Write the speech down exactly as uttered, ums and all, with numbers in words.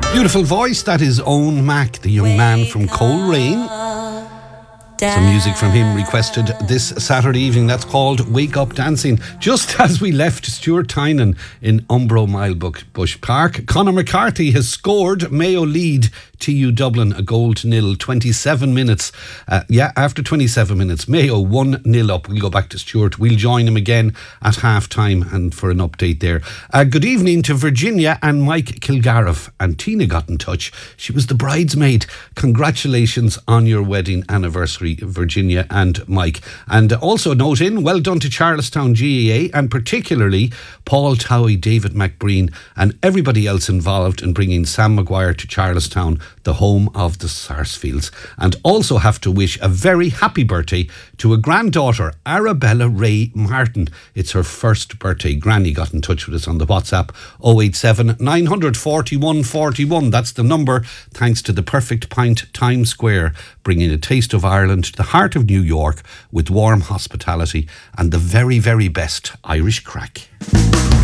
Beautiful voice, that is Owen Mack, the young man from Coleraine. Some music from him requested this Saturday evening. That's called Wake Up Dancing. Just as we left Stuart Tynan in Umbro Milebush Park, Conor McCarthy has scored. Mayo lead T U Dublin a goal to nil, twenty-seven minutes. Uh, yeah, after twenty-seven minutes, Mayo one nil up. We'll go back to Stuart. We'll join him again at half time and for an update there. Uh, good evening to Virginia and Mike Kilgariff. And Tina got in touch. She was the bridesmaid. Congratulations on your wedding anniversary, Virginia and Mike. And also note in, well done to Charlestown G A A and particularly Paul Towie, David McBreen and everybody else involved in bringing Sam Maguire to Charlestown, the home of the Sarsfields. And also have to wish a very happy birthday to a granddaughter, Arabella Ray Martin. It's her first birthday. Granny got in touch with us on the WhatsApp oh eight seven, nine four one, four one. That's the number, thanks to the Perfect Pint Times Square, bringing a taste of Ireland to the heart of New York with warm hospitality and the very, very best Irish crack.